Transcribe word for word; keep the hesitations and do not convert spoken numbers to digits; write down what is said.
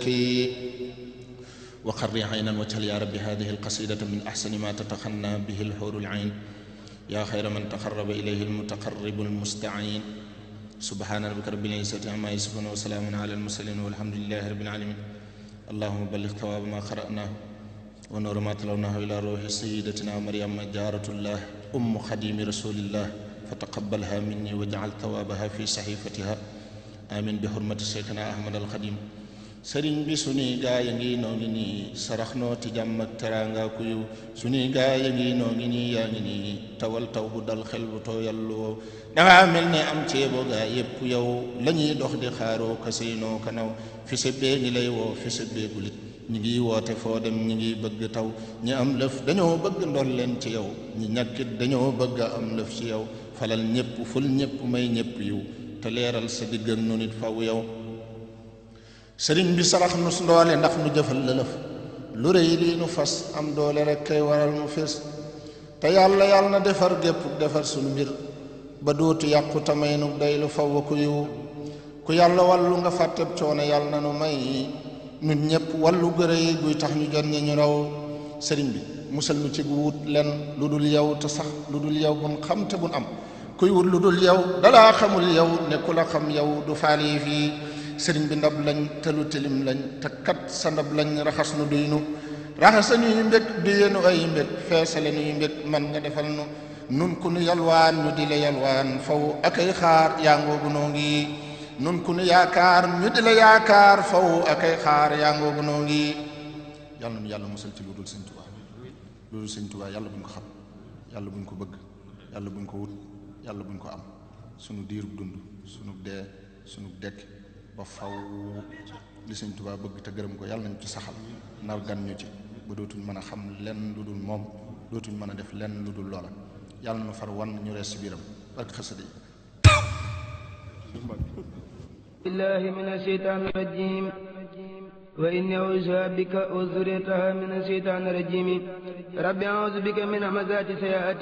وقر عينا واجعل يا رب هذه القصيدة من أحسن ما تتخنى به الحور العين يا خير من تقرب إليه المتقرب المستعين سبحان ربك رب العزة عما يصفون وسلام على المرسلين والحمد لله رب العالمين اللهم بلغ ثواب ما قرأناه ونور ما تلوناه إلى روح سيدتنا مريم جارة الله أم خديم رسول الله فتقبلها مني واجعل ثوابها في صحيفتها آمين بحرمة شيخنا أحمد الخديم sëriñ bi suñuy gaay a ngi noo ngi nii sarax noo ti jàmm ak teraanga ku yiw suñuy gaay a ngi noo ngi nii yaa ngi nii tawal taw bu dal xel bu tooyallu woo dangaa mel ne am ceebo gaa yépp yow la ñuy dox di xaaroo kaseynoo kanaw fi sa bee ngi lay woo fi sa beegulit ñi ngi woote foo dem ñi ngi bëgg taw ñi am lëf dañoo bëgg ndol leen ci yow ñi ñàkkit dañoo bëgg am lëf ci yow falal ñépp ful ñépp may ñépp yiw te leeral sa digg ak nu nit faw yow sëriñ bi sarax nu ndoole ndax nu jëfal lëlëf lu rëy lii nu fas am doole rek kay waral mu fés te yàlla yàlla na defar gépp defar sunu mbir ba dootu yàqu tamay nu day lu faw ku yiw ku yàlla wàllu nga fàtteb coono yàlla na nu may nun ñépp wàllu gërë yi guy tax ñu jot ñi ñu raw sëriñ bi musal nu ci wut len lu dul yow te sax lu dul yow bun xam te bun am kuy wut lu dul yow dalaa xamul yow ne ku la xam yow du faali fii sëriñ bi ndab lañ te lu tilim lañ te kat sa ndab lañ raxas nu duy nu raxasa nuy mbég duyenu ay mbég feesale nuy mbég man nga defal nu nun ku nu yalwaan ñu di la yalwaan faw akay xaar yaa ngoogu noo ngi nun ku nu yaakaar ñu di la yaakaar faw akay xaar yaa ngoogu noo ngi yàlla nu yàlla musal ci lu dul sëñ Tuubaa lu dul sëñ Tuubaa yàlla buñ ko xam yàlla buñ ko bëgg yàlla buñ ko wut yàlla buñ ko am sunu diirub dund sunu dee sunu dekk ba faw li sëñ Tuubaa bëgg te gërëm ko yàlla nañu ci saxal nar gan ñu ci ba dootuñ mën a xam lenn lu dul moom dootuñ mën a def lenn lu dul loola yàlla nu far wan ñu rees ci biiram barke xasida yi billahi mina shaytaani rajiim wa inni a'uuzu bika wa zurriyataha mina shaytaani rajiim rabbi a'uuzu bika min hamazaati sayyi'aati